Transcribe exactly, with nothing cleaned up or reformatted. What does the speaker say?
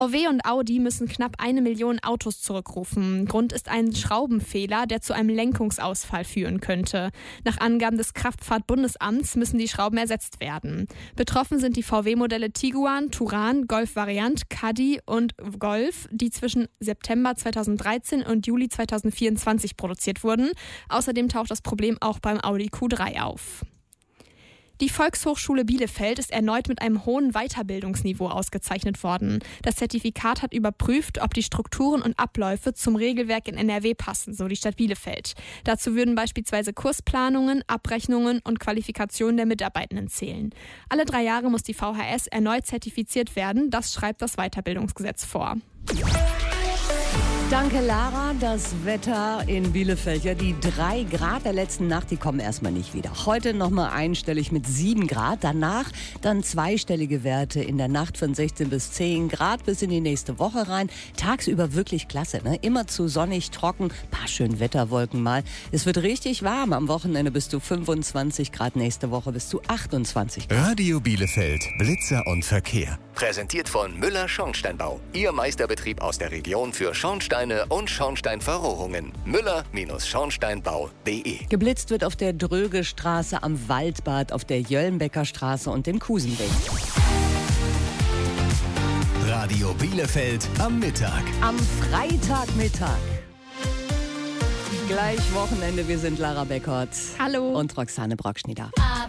V W und Audi müssen knapp eine Million Autos zurückrufen. Grund ist ein Schraubenfehler, der zu einem Lenkungsausfall führen könnte. Nach Angaben des Kraftfahrtbundesamts müssen die Schrauben ersetzt werden. Betroffen sind die V W-Modelle Tiguan, Touran, Golf Variant, Caddy und Golf, die zwischen September zweitausenddreizehn und Juli zweitausendvierundzwanzig produziert wurden. Außerdem taucht das Problem auch beim Audi Q drei auf. Die Volkshochschule Bielefeld ist erneut mit einem hohen Weiterbildungsniveau ausgezeichnet worden. Das Zertifikat hat überprüft, ob die Strukturen und Abläufe zum Regelwerk in N R W passen, so die Stadt Bielefeld. Dazu würden beispielsweise Kursplanungen, Abrechnungen und Qualifikationen der Mitarbeitenden zählen. Alle drei Jahre muss die V H S erneut zertifiziert werden, das schreibt das Weiterbildungsgesetz vor. Danke, Lara. Das Wetter in Bielefeld, ja, die drei Grad der letzten Nacht, die kommen erstmal nicht wieder. Heute nochmal einstellig mit sieben Grad. Danach dann zweistellige Werte in der Nacht von sechzehn bis zehn Grad bis in die nächste Woche rein. Tagsüber wirklich klasse, ne? Immer zu sonnig, trocken, paar schön Wetterwolken mal. Es wird richtig warm. Am Wochenende bis zu fünfundzwanzig Grad, nächste Woche bis zu achtundzwanzig Grad. Radio Bielefeld, Blitzer und Verkehr. Präsentiert von Müller Schornsteinbau. Ihr Meisterbetrieb aus der Region für Schornsteine und Schornsteinverrohrungen. Müller-Schornsteinbau punkt de. Geblitzt wird auf der Drögestraße, am Waldbad, auf der Jöllenbecker Straße und dem Kusenweg. Radio Bielefeld am Mittag. Am Freitagmittag. Gleich Wochenende. Wir sind Lara Beckert. Hallo. Und Roxane Brockschnieder. I